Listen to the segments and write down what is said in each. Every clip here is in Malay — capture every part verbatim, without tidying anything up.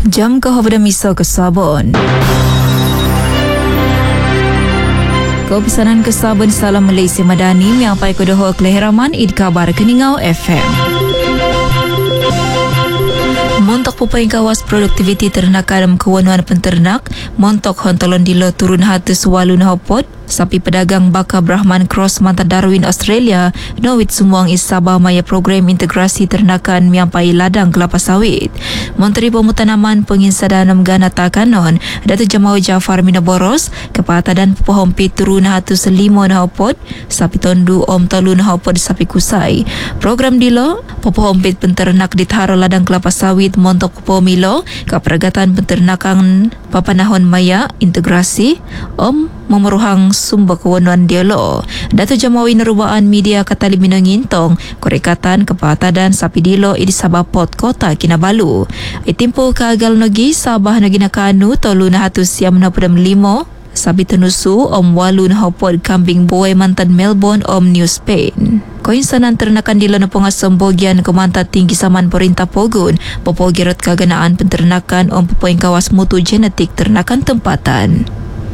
Jam ke hovda miso ke Sabon. Kepesanan ke Sabon Salam Malaysia Madani menyapai kedoho keliharaman id kabar Keningau F M. Montok pupaing kawas produktiviti ternak dalam kewanuan penternak, montok hontolon dilo turun hatus walu nahopot, sapi pedagang Baka Brahman Cross Manta Darwin Australia, Nowit Sumuang is Sabah maya program integrasi ternakan miampai ladang kelapa sawit. Menteri Pemutanaman Penginsadanam Gana Takanon, Datuk Jamau Jafar Minaboros, kepata dan pupahompit turun hatus limo nahopot, sapi tondu om tolu nahopot sapi kusai. Program dilo, pupahompit penternak ditaro ladang kelapa sawit montok pupomilo, keperagatan penternakan papanahon maya integrasi om memeruhang sumber kewanuan dialog. Datuk Jamawi Nerubaan Media Katali Minangintong, Korekatan Kepata dan Sapi Dilo idi Sabah Pot Kota Kinabalu. Itimpo kagal nogi Sabah nogi nakanu tolu na hatus siam na pudam limo, sapi tenusu om walu na hopod kambing boy mantan Melbourne om New Spain. Koinsanan ternakan di lana pengasam bogian kemantat tinggi saman perintah Pogun, popogirot kaganaan penternakan om pepoing kawas mutu genetik ternakan tempatan.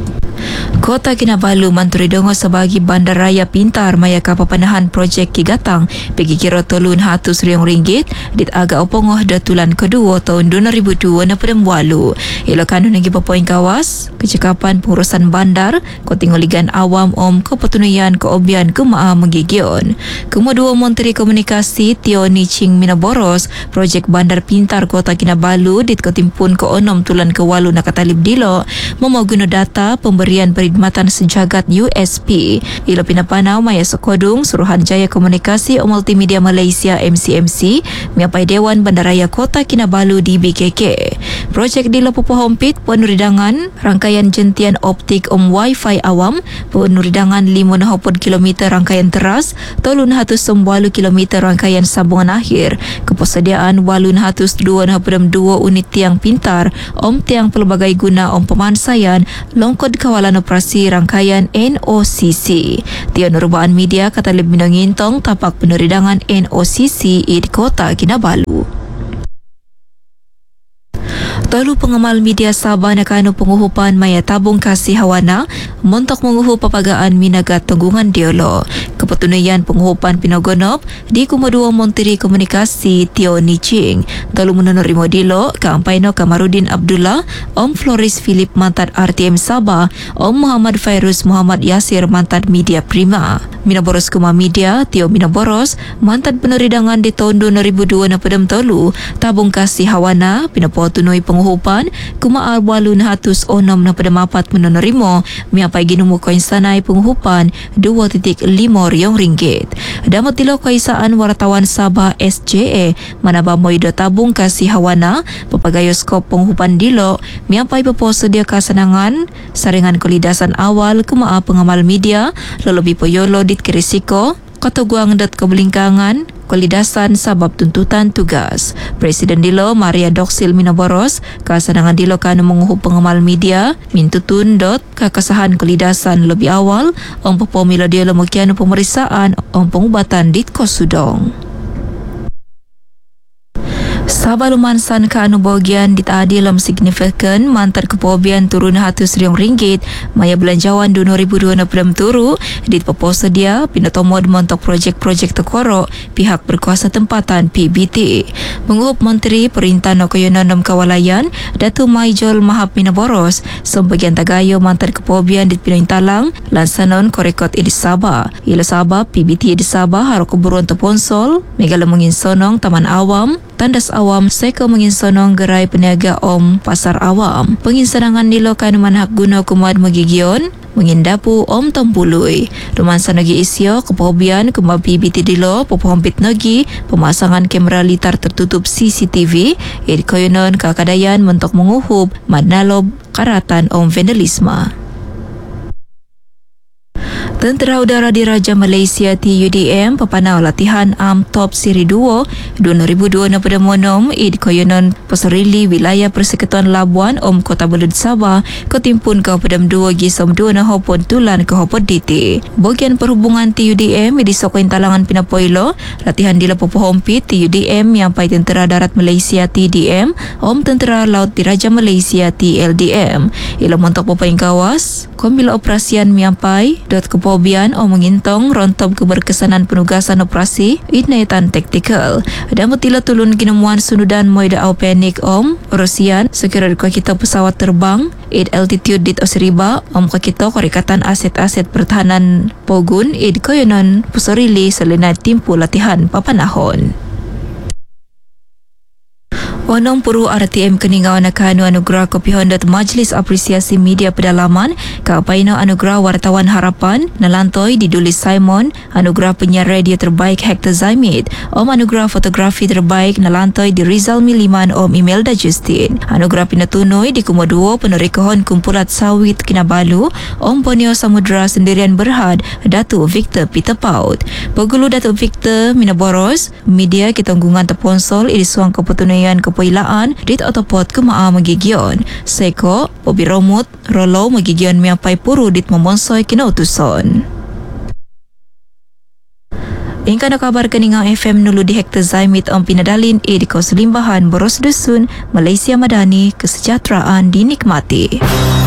Kota Kinabalu manturi dongo sebagai bandaraya pintar maya kapapanahan projek Kigatang pergi kira tolun hatus riong ringgit dit agak opongoh datulan kedua tahun dua ribu dua na pedem walu. Ilo kanun lagi pepoing kawas kecekapan pengurusan bandar kotingoligan awam om kepetunuyan keobian kemaa mengigion. Kemudian Menteri Komunikasi Tio Nicing Minaboros projek bandar pintar Kota Kinabalu dit kotimpun ke onom tulan ke walu nakatalib dilo memau guna data pemberian perkhidmatan sejagat U S P. Ilo pinapanau maya sekodung Suruhanjaya Komunikasi o Multimedia Malaysia M C M C miapai Dewan Bandaraya Kota Kinabalu D B K K. Projek dilo pupohompit penuridangan rangkaian jentian optik om Wi-Fi awam penuridangan lima nahopod kilometer rangkaian teras tolun hatus semwalu kilometer rangkaian sambungan akhir kepersediaan walun hatus dua nahopodam dua unit tiang pintar om tiang pelbagai guna om pemansayan longkod kawalan operasi rangkaian N O C C. Tio Nerubaan Media kata lebih Minangintong tapak penuridangan N O C C di Kota Kinabalu. Tolu pengamal media Sabah nakanu penguhupan maya tabung kasih hawana montok menguhup papagaan minagat tanggungan dialog. Kepetunayan penguhupan pinogonop di Kumudua Menteri Komunikasi Tio Nicing. Tolu menerima dilo Kampaino Kamarudin Abdullah, Om Floris Philip mantat R T M Sabah, Om Muhammad Fairuz Muhammad Yasir mantat Media Prima. Minaboros Kuma Media Tio Minaboros mantat peneridangan di tahun dua ribu dua na pedam tolu tabung kasih hawana pinapotunoi penguhupan kuma arwalun hatus onom na pedamapat menerima miapai ginumu koinsanai penguhupan dua titik lima riong ringgit. Damat tilo kaisaan wartawan Sabah S J A manaba moido tabung kasih hawana papagayoskop penguhupan dilo miapai peposedia kasanangan saringan kolidasan awal kuma pengamal media lolobi poyolo dit kerisiko katoguang dat kebelingkangan kolidasan sabab tuntutan tugas. Presiden Dilo Maria Doksil Minaboros kasanangan Dilo kanu menguhup pengamal media mintutun dot kakasahan kolidasan lebih awal om pepomilo Dilo mukianu pemeriksaan om pengubatan dit kosudong. Sabah lumansan ke anu bagian ditadilam signifikan mantar kepobian turun hatus riong ringgit maya belanjawan dua ribu dua na pedam turu dit peposa dia pinatomod montok projek-projek tekoro pihak berkuasa tempatan P B T. Menguhup Menteri Perintah Nokoyonanom Kawalayan Datu Maijol Mahap Minaboros sebagian tagayo mantar kepobian dit pinaintalang lansanon korekot idi Sabah. Ila Sabah P B T idi Sabah haro keburuan teponsol megala menginsonong taman awam tandas awam seko menginsonong gerai peniaga om pasar awam. Penginsanangan nilo kanu manhak guna kumad magigion mengindapu om Tampului. Lumansa nagi isyo kepobian kumab P B T dilo popohompit nagi pemasangan kamera litar tertutup C C T V id koyonon kakadayan mentok menguhup madnalob karatan om vandalisme. Tentera Udara Diraja Malaysia T U D M papanau latihan A M Top Siri dua dua ribu dua puluh enam pada monom id koyonon Pasarili wilayah Persekutuan Labuan Om Kota Belud Sabah kotimpun ke pedam dua gisom dua na hopon tulan ke hopon D T. Bagian Perhubungan T U D M di sokoin talangan Pinapoilo latihan di lapo pohompit T U D M yang pai Tentera Darat Malaysia T D M Om Tentera Laut Diraja Malaysia T L D M ila montok popaing kawas Kombil Operasian Miampai dot kepobian o mengintong rontob keberkesanan penugasan operasi idnaitan taktikal. Dan mutila tulun kinemuan sunudan moida au panik om Rusian sekira ko kita pesawat terbang id altitude dit osriba om ko kita korikatan aset-aset pertahanan pogun id koyonon Pusarili selena timpu latihan papanahon. Onong Puru R T M Keningawan Akanu Anugerah Kopi Honda Majlis Apresiasi Media Pedalaman Kapaino Anugerah Wartawan Harapan Nalantoi didulis Simon Anugerah Penyiar Radio Terbaik Hector Zaimid Om Anugerah Fotografi Terbaik Nalantoi di Rizal Miliman Om Imelda Justin Anugerah Pinatunoi di Kumoduo Penorikohon Kumpulat Sawit Kinabalu Om Ponyo Samudra Sendirian Berhad Datuk Victor Peter Paut Pegulu Datuk Victor Minaboros Media Kitanggungan Terponsol Irisuang Kepetunaian Kepoilaan Dit Otopot Kemaa Magigion Seko Bobi Romut Rolo Magigion Miapai Puru Dit Memonsoi Kinautuson. Ingkana kabar Keninga F M nulu di Hektar Zaimit Om Pinadalin E di Kos Limbahan Boros Dusun Malaysia Madani Kesejahteraan dinikmati.